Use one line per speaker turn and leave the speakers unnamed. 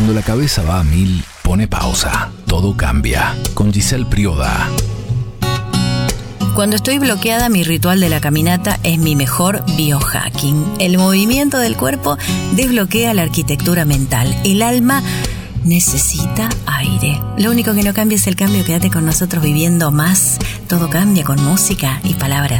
Cuando la cabeza va a 1000, pone pausa. Todo cambia. Con Giselle Prioda.
Cuando estoy bloqueada, mi ritual de la caminata es mi mejor biohacking. El movimiento del cuerpo desbloquea la arquitectura mental. El alma necesita aire. Lo único que no cambia es el cambio. Quédate con nosotros viviendo más. Todo cambia con música y palabras.